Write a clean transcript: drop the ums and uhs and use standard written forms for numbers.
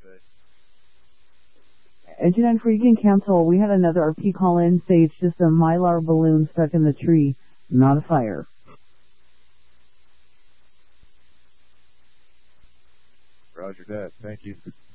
Engine 9 Freaking cancel. We had another RP call in, say it's just a Mylar balloon stuck in the tree, not a fire. Roger that. Thank you.